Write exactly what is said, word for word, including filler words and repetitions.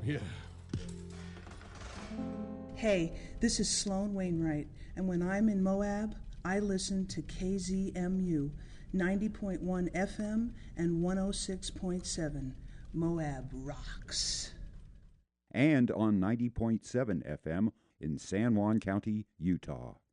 Yeah. Hey, this is Sloan Wainwright, and when I'm in Moab, I listen to K Z M U, ninety point one F M and one oh six point seven. Moab rocks. And on ninety point seven F M in San Juan County, Utah.